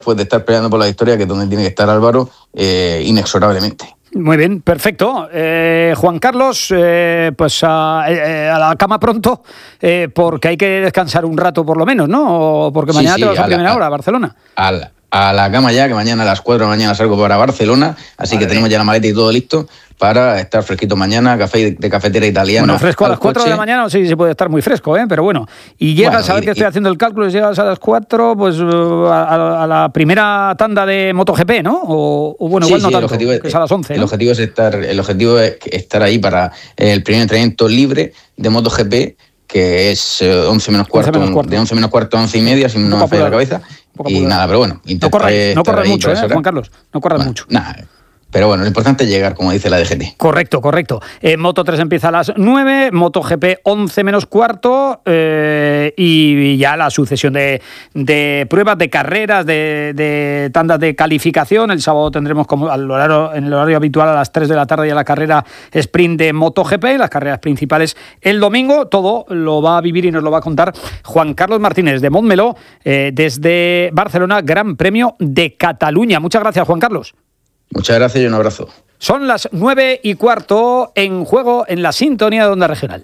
después de estar peleando por la victoria, que es donde tiene que estar Álvaro, inexorablemente. Muy bien, perfecto. Juan Carlos, pues a la cama pronto, porque hay que descansar un rato por lo menos, ¿no? Porque mañana te vas a primera hora a Barcelona. A la cama ya, que mañana a las 4 de la mañana salgo para Barcelona, así que tenemos ya la maleta y todo listo para estar fresquito mañana, café de cafetera italiana. Bueno, fresco a las 4 de la mañana, sí, se puede estar muy fresco, pero bueno. Y llegas, a ver que estoy haciendo el cálculo, llegas a las 4, pues a la primera tanda de MotoGP, ¿no? O bueno, igual no tanto, que es a las 11. El objetivo es estar ahí para el primer entrenamiento libre de MotoGP, que es 11 menos cuarto, de 11 menos cuarto a 11 y media, si no me falla la cabeza. Y nada, pero bueno. No corras mucho, Juan Carlos, no corras mucho. Nada. Pero bueno, lo importante es llegar, como dice la DGT. Correcto. Moto 3 empieza a las 9, MotoGP 11 menos cuarto, y ya la sucesión de pruebas, de carreras, de tandas de calificación. El sábado tendremos como en el horario habitual a las 3 de la tarde ya la carrera sprint de MotoGP, las carreras principales el domingo. Todo lo va a vivir y nos lo va a contar Juan Carlos Martínez de Montmeló, desde Barcelona, Gran Premio de Cataluña. Muchas gracias, Juan Carlos. Muchas gracias y un abrazo. Son las 9:15 en Juego en la sintonía de Onda Regional.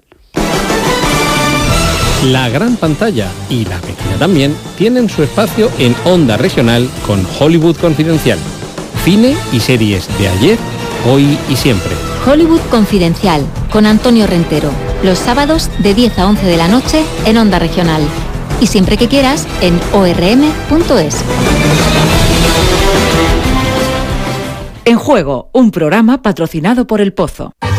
La gran pantalla y la pequeña también tienen su espacio en Onda Regional con Hollywood Confidencial. Cine y series de ayer, hoy y siempre. Hollywood Confidencial con Antonio Rentero. Los sábados de 10 a 11 de la noche en Onda Regional. Y siempre que quieras en orm.es. En Juego, un programa patrocinado por El Pozo.